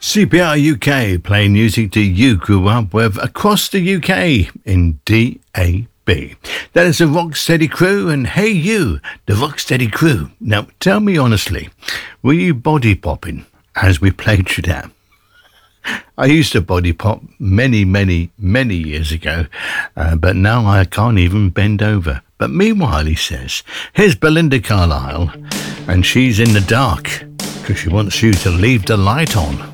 CPR UK, playing music that you grew up with across the UK in DAB. That is the Rocksteady Crew, and hey you, the Rocksteady Crew. Now, tell me honestly, were you body popping as we played you down? I used to body pop many years ago, but now I can't even bend over. But meanwhile, he says, here's Belinda Carlisle, and she's in the dark because she wants you to leave the light on.